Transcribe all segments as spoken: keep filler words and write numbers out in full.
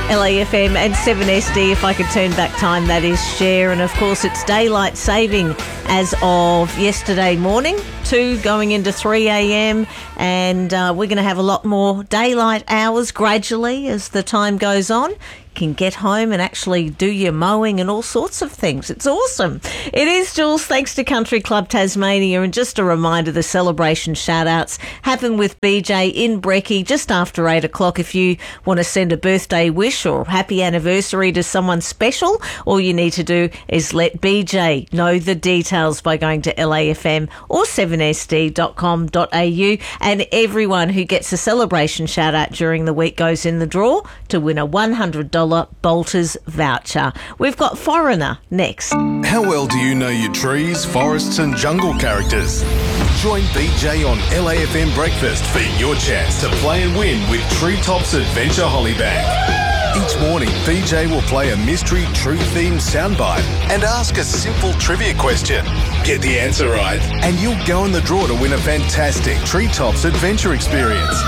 L A F M and seven S D. If I could turn back time, that is Cher. And of course, it's daylight saving as of yesterday morning, two going into three a.m. And uh, we're going to have a lot more daylight hours gradually as the time goes on. Can get home and actually do your mowing and all sorts of things. It's awesome. It is Jules, thanks to Country Club Tasmania. And just a reminder, the celebration shout-outs happen with B J in Brecky just after eight o'clock. If you want to send a birthday wish or happy anniversary to someone special, all you need to do is let B J know the details by going to L A F M or seven S D dot com dot a u. And everyone who gets a celebration shout-out during the week goes in the draw to win a one hundred dollars Bolters voucher. We've got Foreigner next. How well do you know your trees, forests and jungle characters? Join B J on L A F M Breakfast for your chance to play and win with Treetops Adventure Hollybag. Each morning, B J will play a mystery tree-themed soundbite and ask a simple trivia question. Get the answer right, and you'll go in the draw to win a fantastic Treetops Adventure experience.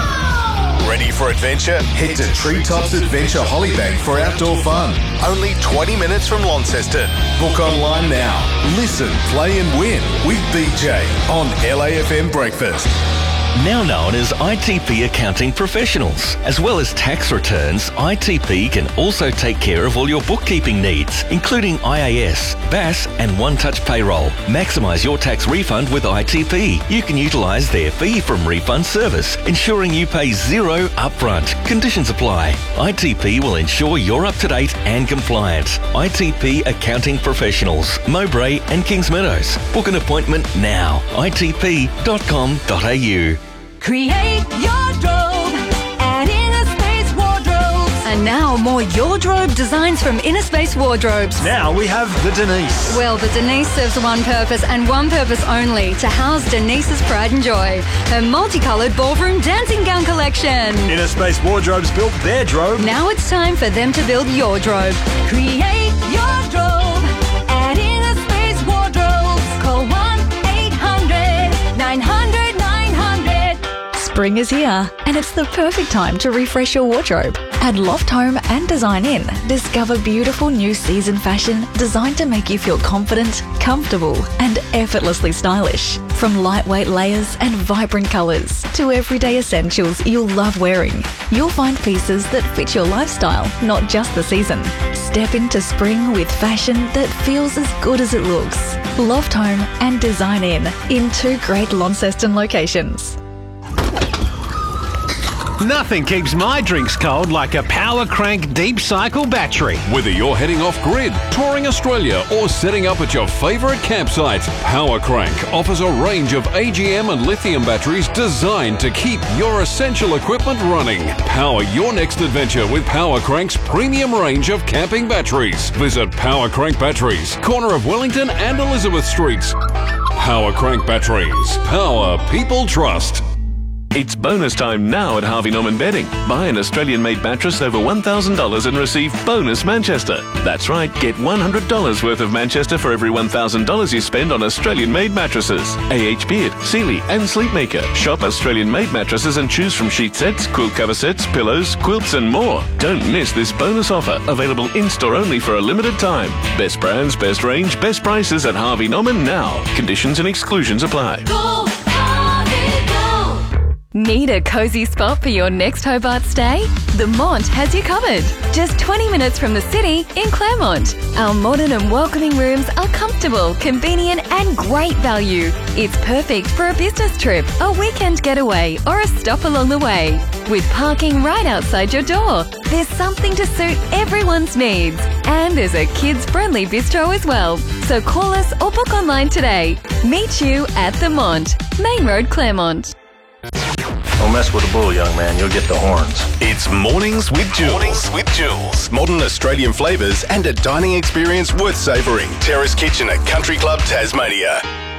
Ready for adventure? Head to Treetops Adventure Hollybag for outdoor fun. Only twenty minutes from Launceston. Book online now. Listen, play and win with B J on L A F M Breakfast. Now known as I T P Accounting Professionals. As well as tax returns, I T P can also take care of all your bookkeeping needs, including I A S, B A S and One Touch Payroll. Maximise your tax refund with I T P. You can utilise their fee from refund service, ensuring you pay zero upfront. Conditions apply. I T P will ensure you're up to date and compliant. I T P Accounting Professionals, Mowbray and Kings Meadows. Book an appointment now. I T P dot com dot a u. Create your drobe at Inner Space Wardrobes. And now more Your Drobe designs from Inner Space Wardrobes. Now we have the Denise. Well, the Denise serves one purpose and one purpose only, to house Denise's pride and joy. Her multicoloured ballroom dancing gown collection. Inner Space Wardrobes built their drobe. Now it's time for them to build your drobe. Create your drobe at Inner Space Wardrobes. Call one eight hundred nine hundred. Spring is here, and it's the perfect time to refresh your wardrobe. At Loft Home and Design In, discover beautiful new season fashion designed to make you feel confident, comfortable, and effortlessly stylish. From lightweight layers and vibrant colours to everyday essentials you'll love wearing, you'll find pieces that fit your lifestyle, not just the season. Step into spring with fashion that feels as good as it looks. Loft Home and Design In, in two great Launceston locations. Nothing keeps my drinks cold like a Power Crank Deep Cycle battery. Whether you're heading off grid, touring Australia or setting up at your favourite campsite, Power Crank offers a range of A G M and lithium batteries designed to keep your essential equipment running. Power your next adventure with Power Crank's premium range of camping batteries. Visit Power Crank Batteries, corner of Wellington and Elizabeth Streets. Power Crank Batteries. Power people trust. It's bonus time now at Harvey Norman Bedding. Buy an Australian-made mattress over one thousand dollars and receive bonus Manchester. That's right, get one hundred dollars worth of Manchester for every one thousand dollars you spend on Australian-made mattresses. A H Beard, Sealy and Sleepmaker. Shop Australian-made mattresses and choose from sheet sets, quilt cover sets, pillows, quilts and more. Don't miss this bonus offer, available in-store only for a limited time. Best brands, best range, best prices at Harvey Norman now. Conditions and exclusions apply. Go! Need a cosy spot for your next Hobart stay? The Mont has you covered. Just twenty minutes from the city in Claremont. Our modern and welcoming rooms are comfortable, convenient and great value. It's perfect for a business trip, a weekend getaway or a stop along the way. With parking right outside your door, there's something to suit everyone's needs. And there's a kids-friendly bistro as well. So call us or book online today. Meet you at the Mont, Main Road, Claremont. Don't mess with the bull, young man. You'll get the horns. It's Mornings with Jules. Mornings with Jules. Modern Australian flavours and a dining experience worth savouring. Terrace Kitchen at Country Club Tasmania.